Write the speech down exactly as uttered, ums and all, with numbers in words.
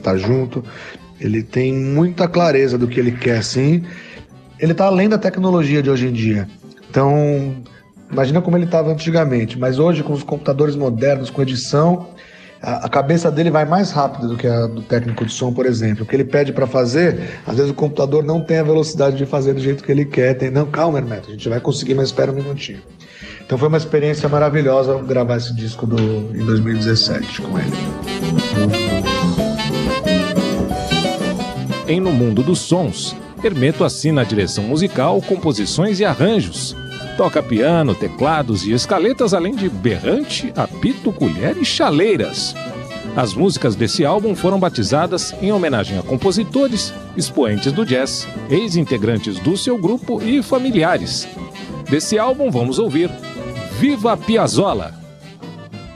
estar junto, ele tem muita clareza do que ele quer, sim. Ele está além da tecnologia de hoje em dia. Então, imagina como ele estava antigamente, mas hoje com os computadores modernos, com edição, a, a cabeça dele vai mais rápido do que a do técnico de som, por exemplo. O que ele pede para fazer, às vezes o computador não tem a velocidade de fazer do jeito que ele quer. Tem, não, calma, Hermeto, a gente vai conseguir, mas espera um minutinho. Então foi uma experiência maravilhosa gravar esse disco do, em dois mil e dezessete com ele. Em No Mundo dos Sons, Hermeto assina a direção musical, composições e arranjos. Toca piano, teclados e escaletas, além de berrante, apito, colher e chaleiras. As músicas desse álbum foram batizadas em homenagem a compositores, expoentes do jazz, ex-integrantes do seu grupo e familiares. Desse álbum vamos ouvir Viva Piazzolla!